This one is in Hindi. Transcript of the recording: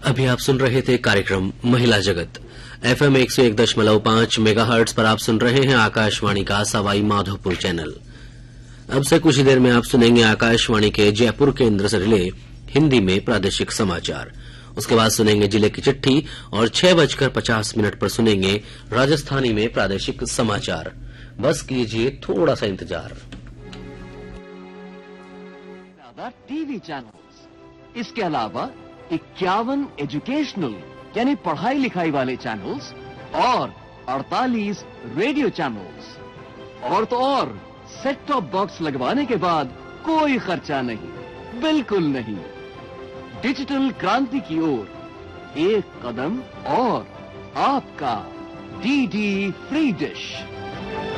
अभी आप सुन रहे थे कार्यक्रम महिला जगत। FM 101.5 मेगाहर्ट्ज पर आप सुन रहे हैं आकाशवाणी का सवाई माधोपुर चैनल। अब से कुछ ही देर में आप सुनेंगे आकाशवाणी के जयपुर केंद्र से रिले हिंदी में प्रादेशिक समाचार। उसके बाद सुनेंगे जिले की चिट्ठी और 6:50 पर सुनेंगे राजस्थानी में प्रादेशिक समाचार। बस कीजिए थोड़ा सा इंतजार। टीवी चैनल्स, इसके अलावा 51 एजुकेशनल यानी पढ़ाई लिखाई वाले चैनल्स और 48 रेडियो चैनल्स। और तो और सेट टॉप बॉक्स लगवाने के बाद कोई खर्चा नहीं, बिल्कुल नहीं। डिजिटल क्रांति की ओर एक कदम और आपका डीडी फ्री डिश।